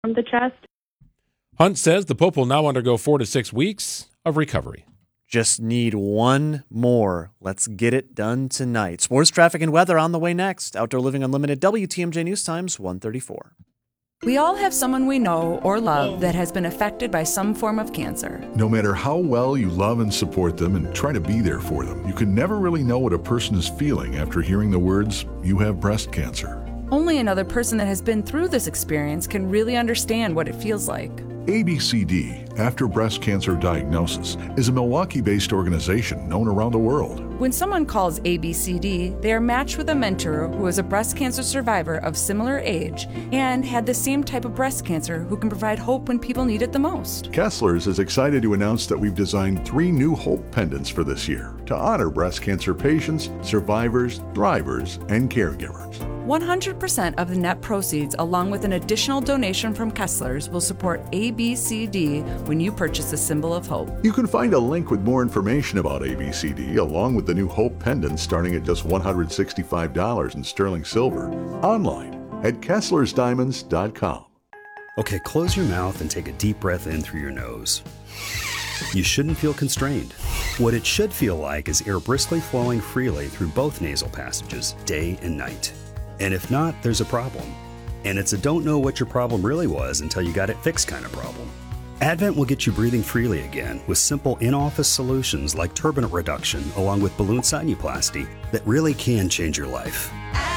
from the chest. Hunt says the Pope will now undergo 4 to 6 weeks of recovery. Just need one more. Let's get it done tonight. Sports, traffic, and weather on the way next. Outdoor Living Unlimited, WTMJ News Times, 1:34. We all have someone we know or love that has been affected by some form of cancer. No matter how well you love and support them and try to be there for them, you can never really know what a person is feeling after hearing the words, "You have breast cancer." Only another person that has been through this experience can really understand what it feels like. ABCD, After Breast Cancer Diagnosis, is a Milwaukee-based organization known around the world. When someone calls ABCD, they are matched with a mentor who is a breast cancer survivor of similar age and had the same type of breast cancer who can provide hope when people need it the most. Kessler's is excited to announce that we've designed 3 new Hope Pendants for this year to honor breast cancer patients, survivors, thrivers, and caregivers. 100% of the net proceeds, along with an additional donation from Kessler's, will support ABCD when you purchase a symbol of hope. You can find a link with more information about ABCD, along with the new Hope Pendants starting at just $165 in sterling silver, online at KesslersDiamonds.com. Okay, close your mouth and take a deep breath in through your nose. You shouldn't feel constrained. What it should feel like is air briskly flowing freely through both nasal passages, day and night. And if not, there's a problem. And it's a don't know what your problem really was until you got it fixed kind of problem. Advent will get you breathing freely again with simple in-office solutions like turbinate reduction along with balloon sinuplasty that really can change your life.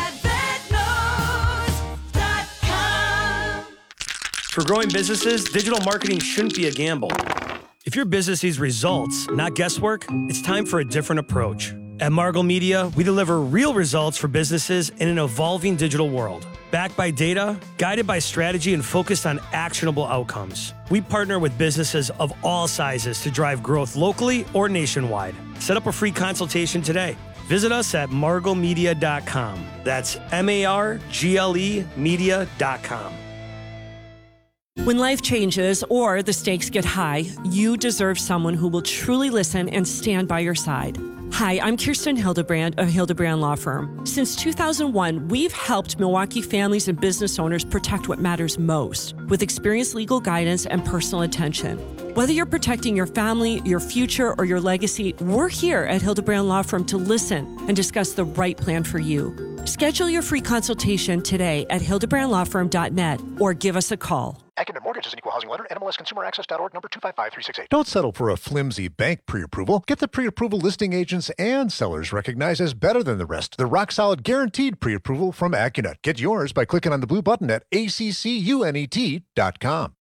AdventNose.com. For growing businesses, digital marketing shouldn't be a gamble. If your business needs results, not guesswork, it's time for a different approach. At Margot Media, we deliver real results for businesses in an evolving digital world. Backed by data, guided by strategy, and focused on actionable outcomes. We partner with businesses of all sizes to drive growth locally or nationwide. Set up a free consultation today. Visit us at margotmedia.com. That's MARGLE media.com. When life changes or the stakes get high, you deserve someone who will truly listen and stand by your side. Hi, I'm Kirsten Hildebrand of Hildebrand Law Firm. Since 2001, we've helped Milwaukee families and business owners protect what matters most with experienced legal guidance and personal attention. Whether you're protecting your family, your future, or your legacy, we're here at Hildebrand Law Firm to listen and discuss the right plan for you. Schedule your free consultation today at hildebrandlawfirm.net or give us a call. Acumen Mortgage is an equal housing lender. NMLSConsumerAccess.org, number 255368. Don't settle for a flimsy bank pre-approval. Get the pre-approval listing agents and sellers recognized as better than the rest. The rock-solid guaranteed pre-approval from Accunet. Get yours by clicking on the blue button at accunet.com.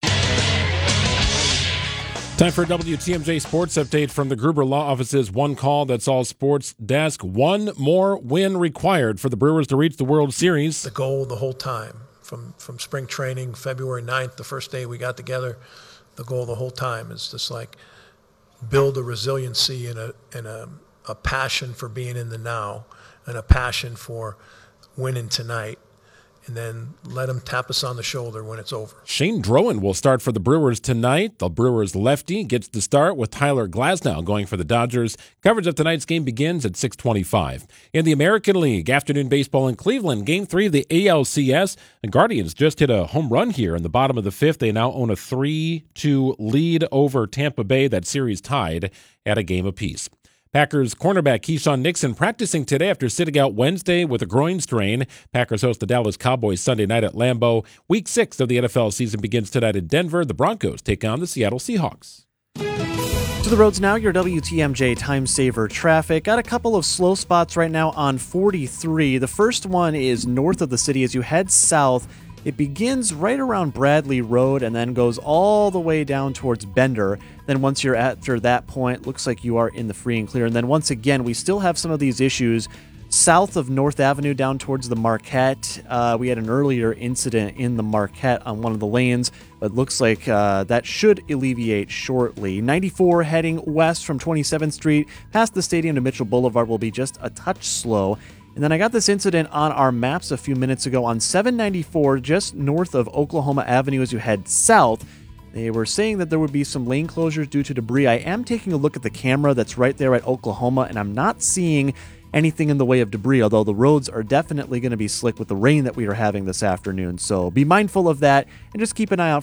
Time for a WTMJ Sports Update from the Gruber Law Office's One Call That's All Sports desk. One more win required for the Brewers to reach the World Series. The goal the whole time. From spring training, February 9th, the first day we got together, the goal the whole time is just like build a resiliency and a passion for being in the now and a passion for winning tonight. And then let them tap us on the shoulder when it's over. Shane Drowan will start for the Brewers tonight. The Brewers lefty gets the start with Tyler Glasnow going for the Dodgers. Coverage of tonight's game begins at 6:25. In the American League, afternoon baseball in Cleveland, Game 3 of the ALCS. The Guardians just hit a home run here in the bottom of the fifth. They now own a 3-2 lead over Tampa Bay. That series tied at a game apiece. Packers cornerback Keyshawn Nixon practicing today after sitting out Wednesday with a groin strain. Packers host the Dallas Cowboys Sunday night at Lambeau. Week 6 of the NFL season begins tonight in Denver. The Broncos take on the Seattle Seahawks. To the roads now, your WTMJ Time Saver traffic. Got a couple of slow spots right now on 43. The first one is north of the city as you head south. It begins right around Bradley Road and then goes all the way down towards Bender. Then once you're after that point, looks like you are in the free and clear. And then once again, we still have some of these issues south of North Avenue down towards the Marquette. We had an earlier incident in the Marquette on one of the lanes, but looks like that should alleviate shortly. 94 heading west from 27th Street past the stadium to Mitchell Boulevard will be just a touch slow. And then I got this incident on our maps a few minutes ago on 794, just north of Oklahoma Avenue as you head south. They were saying that there would be some lane closures due to debris. I am taking a look at the camera that's right there at Oklahoma, and I'm not seeing anything in the way of debris, although the roads are definitely going to be slick with the rain that we are having this afternoon. So be mindful of that and just keep an eye out